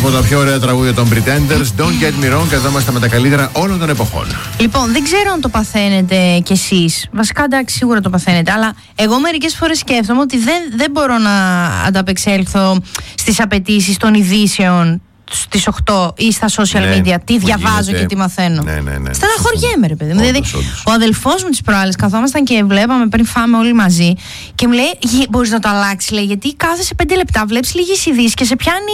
Από τα πιο ωραία τραγούδια των Pretenders, Don't Get Me Wrong, εδώ είμαστε με τα καλύτερα όλων των εποχών. Λοιπόν, δεν ξέρω αν το παθαίνετε κι εσείς. Βασικά, εντάξει, σίγουρα το παθαίνετε. Αλλά εγώ μερικές φορές σκέφτομαι ότι δεν μπορώ να ανταπεξέλθω στις απαιτήσεις των ειδήσεων στις 8 ή στα social media, τι διαβάζω γίνεται, και τι μαθαίνω. Ναι. Στεναχωριέμαι, ρε παιδί μου. Δηλαδή, ο αδελφός μου τις προάλλες καθόμασταν και βλέπαμε πριν φάμε όλοι μαζί και μου λέει: μπορείς να το αλλάξεις, λέει, γιατί κάθεσαι 5 λεπτά, βλέπεις λίγες ειδήσεις και σε πιάνει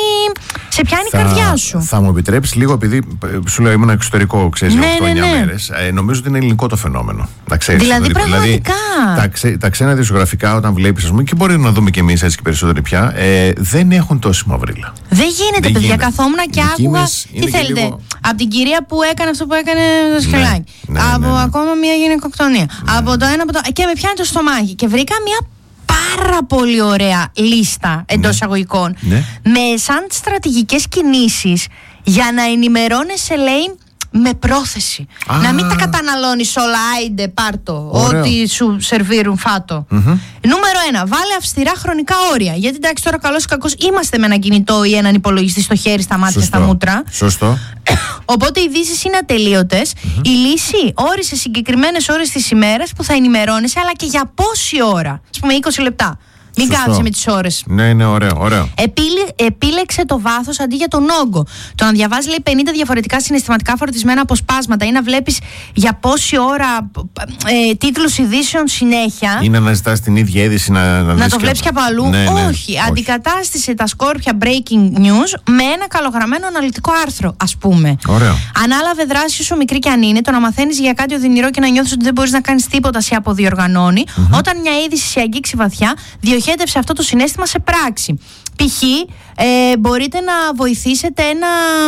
η καρδιά σου. Θα μου επιτρέψεις λίγο, επειδή σου λέω ήμουν εξωτερικό, ξέρεις, 8-9 μέρες. Νομίζω ότι είναι ελληνικό το φαινόμενο. Δηλαδή, πραγματικά. Τα ξένα δημοσιογραφικά, όταν βλέπεις, ας πούμε, και μπορεί να δούμε κι εμείς έτσι και περισσότεροι πια, δεν έχουν τόση μαυρίλα. Δεν γίνεται, παιδιά. Καθόμουν και άκουγα. Τι θέλετε. Λίγο... Από την κυρία που έκανε αυτό που έκανε το σκελάκι. Ακόμα μια γυναικοκτονία. Από το ένα. Και με πιάνει το στομάχι. Και βρήκα μια πάρα πολύ ωραία λίστα εντός εισαγωγικών. Με σαν στρατηγικές κινήσεις για να ενημερώνεσαι, λέει, με πρόθεση. Να μην τα καταναλώνεις όλα, άιντε, πάρτο. Ό,τι σου σερβίρουν, φάτο. Νούμερο 1. Βάλε αυστηρά χρονικά όρια. Γιατί εντάξει, τώρα καλώς ή κακώς είμαστε με ένα κινητό ή έναν υπολογιστή στο χέρι, στα μάτια, στα μούτρα. Σωστό. Οπότε οι ειδήσεις είναι ατελείωτες. Η λύση: όρισε συγκεκριμένες ώρες της ημέρας που θα ενημερώνεσαι, αλλά και για πόση ώρα. Ας πούμε 20 λεπτά. Μην κάθεσαι με τις ώρες. Ναι, ωραίο. Επίλεξε το βάθος αντί για τον όγκο. Το να διαβάζει, λέει, 50 διαφορετικά συναισθηματικά φορτισμένα αποσπάσματα ή να βλέπεις για πόση ώρα τίτλους ειδήσεων συνέχεια. Ή να αναζητάς την ίδια είδηση να το βλέπεις και από αλλού. Όχι. Αντικατάστησε τα σκόρπια breaking news με ένα καλογραμμένο αναλυτικό άρθρο, ας πούμε. Ωραίο. Ανάλαβε δράση όσο μικρή και αν είναι, το να μαθαίνεις για κάτι οδυνηρό και να νιώθεις ότι δεν μπορείς να κάνεις τίποτα σε αποδιοργανώνει. Όταν μια είδηση σε αγγίξει βαθιά, διοχέτευσε αυτό το συναίσθημα σε πράξη. Π.χ. μπορείτε να βοηθήσετε ένα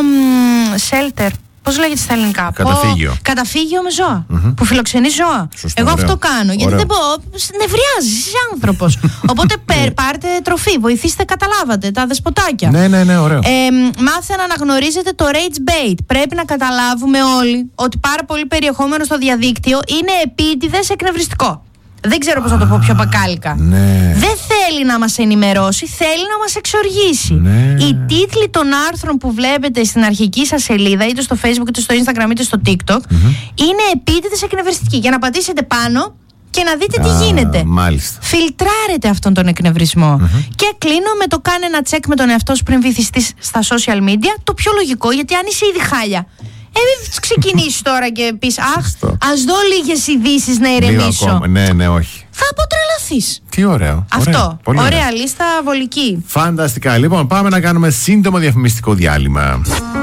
shelter. Πώς λέγεται στα ελληνικά? Καταφύγιο με ζώα. Που φιλοξενεί ζώα. Σωστό, εγώ ωραίο. Αυτό κάνω. Γιατί δεν μπορώ. Νευριάζεις, είσαι άνθρωπος. Οπότε πάρτε τροφή, βοηθήστε, καταλάβατε, τα δεσποτάκια. Ναι, ωραίο. Μάθε να αναγνωρίζετε το rage bait. Πρέπει να καταλάβουμε όλοι ότι πάρα πολύ περιεχόμενο στο διαδίκτυο είναι επίτηδες εκνευριστικό. Δεν ξέρω πώς να το πω πιο μπακάλικα. Δεν θέλει να μας ενημερώσει, θέλει να μας εξοργήσει. Οι τίτλοι των άρθρων που βλέπετε στην αρχική σας σελίδα, είτε στο Facebook, είτε στο Instagram, είτε στο TikTok, είναι επίτηδες εκνευριστικοί. Για να πατήσετε πάνω και να δείτε τι γίνεται. Μάλιστα. Φιλτράρετε αυτόν τον εκνευρισμό. Και κλείνω με το κάνε ένα check με τον εαυτό σου πριν βυθιστείς στα social media. Το πιο λογικό, γιατί αν είσαι ήδη χάλια, μην ξεκινήσεις τώρα και πεις ας δω λίγες ειδήσεις να ηρεμήσω. Ναι, όχι. Θα αποτρελαθείς. Τι ωραίο. Αυτό. Ωραία λίστα, βολική. Φανταστικά. Λοιπόν, πάμε να κάνουμε σύντομο διαφημιστικό διάλειμμα.